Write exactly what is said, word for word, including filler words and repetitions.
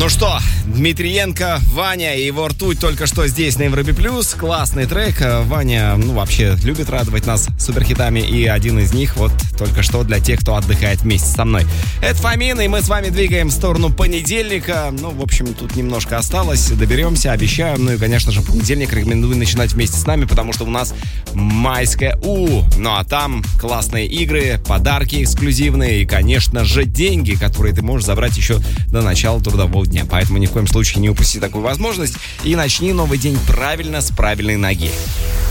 Ну что, Дмитриенко, Ваня и его ртуть только что здесь на Европе Плюс. Классный трек. Ваня, ну, вообще любит радовать нас суперхитами. И один из них вот только что для тех, кто отдыхает вместе со мной. Это Фомин, и мы с вами двигаем в сторону понедельника. Ну, в общем, тут немножко осталось. Доберемся, обещаю. Ну и, конечно же, понедельник рекомендую начинать вместе с нами, потому что у нас майское У. Ну а там классные игры, подарки эксклюзивные и, конечно же, деньги, которые ты можешь забрать еще до начала трудового дня. Поэтому ни в коем случае не упусти такую возможность и начни новый день правильно, с правильной ноги.